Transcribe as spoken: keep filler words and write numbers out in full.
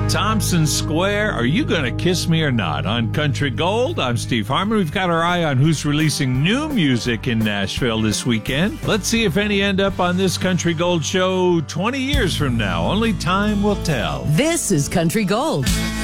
Thompson Square, Are You Gonna Kiss Me or Not? On Country Gold, I'm Steve Harmon. We've got our eye on who's releasing new music in Nashville this weekend. Let's see if any end up on this Country Gold show twenty years from now. Only time will tell. This is Country Gold.